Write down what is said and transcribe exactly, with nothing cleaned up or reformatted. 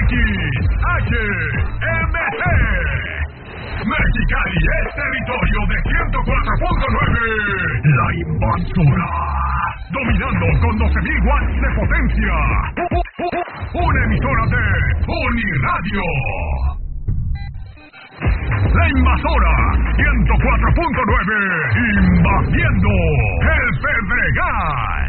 H M G. Mexicali es territorio de ciento cuatro punto nueve. La invasora. Dominando con doce mil watts de potencia. Una emisora de Uniradio. La invasora ciento cuatro punto nueve. Invadiendo el Pedregal.